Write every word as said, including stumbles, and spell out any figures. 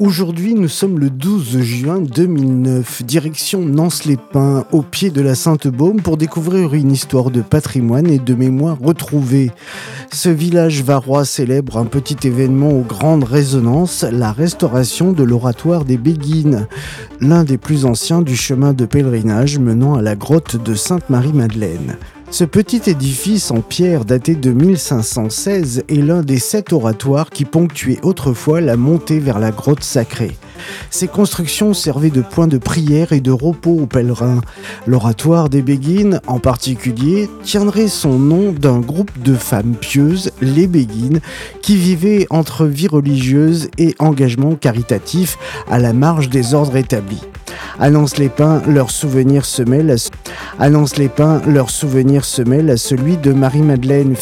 Aujourd'hui, nous sommes le douze juin deux mille neuf, direction Nance-les-Pins, au pied de la Sainte-Baume, pour découvrir une histoire de patrimoine et de mémoire retrouvée. Ce village varois célèbre un petit événement aux grandes résonances, la restauration de l'oratoire des Béguines, l'un des plus anciens du chemin de pèlerinage menant à la grotte de Sainte-Marie-Madeleine. Ce petit édifice en pierre daté de mille cinq cent seize est l'un des sept oratoires qui ponctuaient autrefois la montée vers la grotte sacrée. Ces constructions servaient de point de prière et de repos aux pèlerins. L'oratoire des Béguines, en particulier, tiendrait son nom d'un groupe de femmes pieuses, les Béguines, qui vivaient entre vie religieuse et engagement caritatif à la marge des ordres établis. À Nance-les-Pins, leur souvenir se mêle à, à Nance-les-Pins, leur souvenir se mêle à celui de Marie-Madeleine,